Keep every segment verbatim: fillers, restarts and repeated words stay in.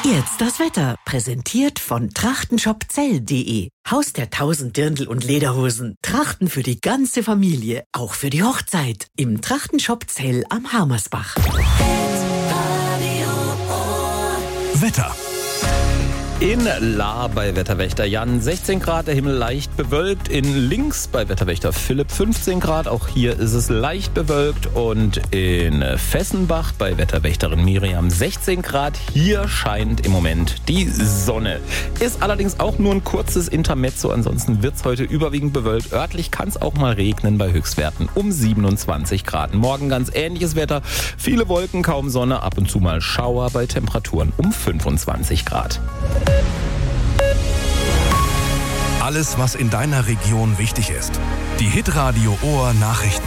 Jetzt das Wetter, präsentiert von trachtenshopzell punkt de. Haus der tausend Dirndl und Lederhosen. Trachten für die ganze Familie, auch für die Hochzeit. Im Trachtenshop Zell am Harmersbach. Wetter. In La bei Wetterwächter Jan sechzehn Grad, der Himmel leicht bewölkt. In Links bei Wetterwächter Philipp fünfzehn Grad, auch hier ist es leicht bewölkt. Und in Fessenbach bei Wetterwächterin Miriam sechzehn Grad, hier scheint im Moment die Sonne. Ist allerdings auch nur ein kurzes Intermezzo, ansonsten wird es heute überwiegend bewölkt. Örtlich kann es auch mal regnen bei Höchstwerten um siebenundzwanzig Grad. Morgen ganz ähnliches Wetter, viele Wolken, kaum Sonne, ab und zu mal Schauer bei Temperaturen um fünfundzwanzig Grad. Alles, was in deiner Region wichtig ist. Die Hitradio Ohr Nachrichten.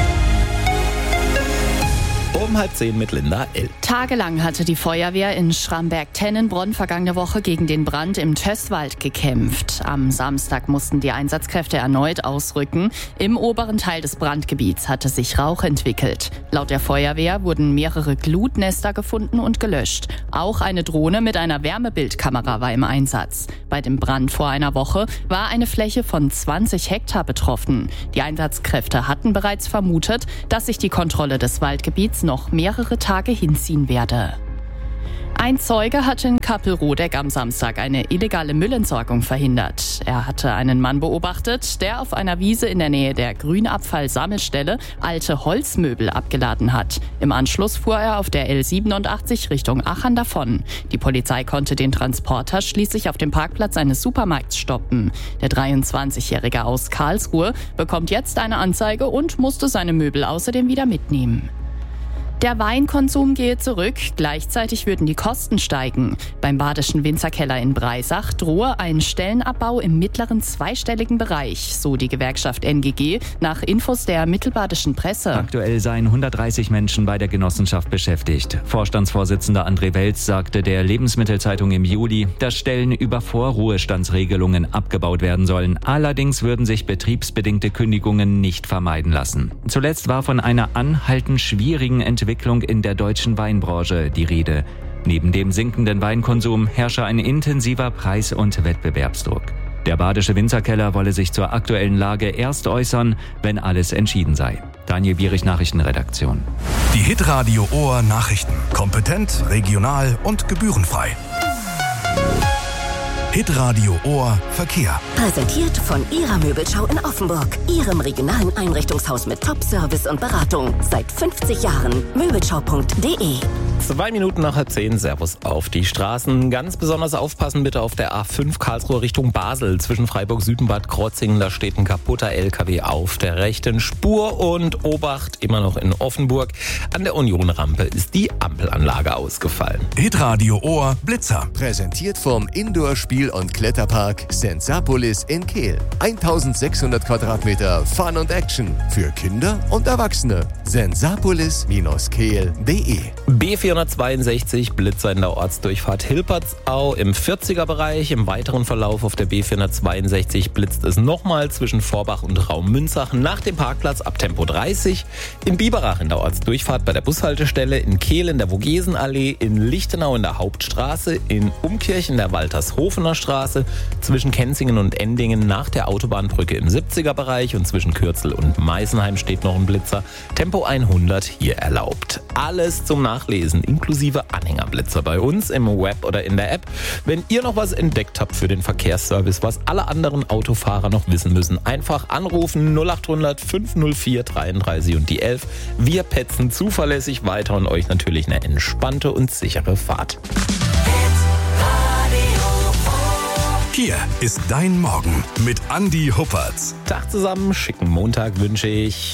Um halb zehn mit Linda L. Tagelang hatte die Feuerwehr in Schramberg-Tennenbronn vergangene Woche gegen den Brand im Tösswald gekämpft. Am Samstag mussten die Einsatzkräfte erneut ausrücken. Im oberen Teil des Brandgebiets hatte sich Rauch entwickelt. Laut der Feuerwehr wurden mehrere Glutnester gefunden und gelöscht. Auch eine Drohne mit einer Wärmebildkamera war im Einsatz. Bei dem Brand vor einer Woche war eine Fläche von zwanzig Hektar betroffen. Die Einsatzkräfte hatten bereits vermutet, dass sich die Kontrolle des Waldgebiets noch mehrere Tage hinziehen werde. Ein Zeuge hatte in Kappelrodeck am Samstag eine illegale Müllentsorgung verhindert. Er hatte einen Mann beobachtet, der auf einer Wiese in der Nähe der Grünabfallsammelstelle alte Holzmöbel abgeladen hat. Im Anschluss fuhr er auf der L siebenundachtzig Richtung Aachen davon. Die Polizei konnte den Transporter schließlich auf dem Parkplatz eines Supermarkts stoppen. Der dreiundzwanzigjährige aus Karlsruhe bekommt jetzt eine Anzeige und musste seine Möbel außerdem wieder mitnehmen. Der Weinkonsum gehe zurück, gleichzeitig würden die Kosten steigen. Beim Badischen Winzerkeller in Breisach drohe ein Stellenabbau im mittleren zweistelligen Bereich, so die Gewerkschaft N G G, nach Infos der Mittelbadischen Presse. Aktuell seien hundertdreißig Menschen bei der Genossenschaft beschäftigt. Vorstandsvorsitzender André Welz sagte der Lebensmittelzeitung im Juli, dass Stellen über Vorruhestandsregelungen abgebaut werden sollen. Allerdings würden sich betriebsbedingte Kündigungen nicht vermeiden lassen. Zuletzt war von einer anhaltend schwierigen Entwicklung Entwicklung in der deutschen Weinbranche die Rede. Neben dem sinkenden Weinkonsum herrsche ein intensiver Preis- und Wettbewerbsdruck. Der Badische Winzerkeller wolle sich zur aktuellen Lage erst äußern, wenn alles entschieden sei. Daniel Bierich, Nachrichtenredaktion. Die Hitradio Ohr Nachrichten. Kompetent, regional und gebührenfrei. Hitradio Ohr Verkehr. Präsentiert von Ihrer Möbelschau in Offenburg. Ihrem regionalen Einrichtungshaus mit Top-Service und Beratung. Seit fünfzig Jahren. Möbelschau punkt de. Zwei Minuten nach halb zehn, Servus auf die Straßen. Ganz besonders aufpassen bitte auf der A fünf Karlsruhe Richtung Basel. Zwischen Freiburg-Süd und Bad Krotzingen, da steht ein kaputter L K W auf der rechten Spur. Und Obacht, immer noch in Offenburg. An der Union-Rampe ist die Ampelanlage ausgefallen. Hitradio Ohr Blitzer. Präsentiert vom Indoor-Spiel- und Kletterpark Sensapolis in Kehl. eintausendsechshundert Quadratmeter Fun und Action für Kinder und Erwachsene. sensapolis Bindestrich kehl punkt de. B vierhundertzweiundsechzig, Blitzer in der Ortsdurchfahrt Hilpertsau im vierziger Bereich. Im weiteren Verlauf auf der B vierhundertzweiundsechzig blitzt es nochmal zwischen Vorbach und Raum-Münzach nach dem Parkplatz ab Tempo dreißig. In Biberach in der Ortsdurchfahrt bei der Bushaltestelle, in Kehl in der Vogesenallee, in Lichtenau in der Hauptstraße, in Umkirch in der Waltershofener Straße, zwischen Kenzingen und Endingen nach der Autobahnbrücke im siebziger Bereich und zwischen Kürzel und Meißenheim steht noch ein Blitzer. Tempo hundert hier erlaubt. Alles zum Nachlesen, inklusive Anhängerblitzer bei uns im Web oder in der App. Wenn ihr noch was entdeckt habt für den Verkehrsservice, was alle anderen Autofahrer noch wissen müssen, einfach anrufen null acht hundert fünf null vier dreiunddreißig und die elf. Wir petzen zuverlässig weiter und euch natürlich eine entspannte und sichere Fahrt. Hier ist dein Morgen mit Andi Huppertz. Tag zusammen, schicken Montag wünsche ich.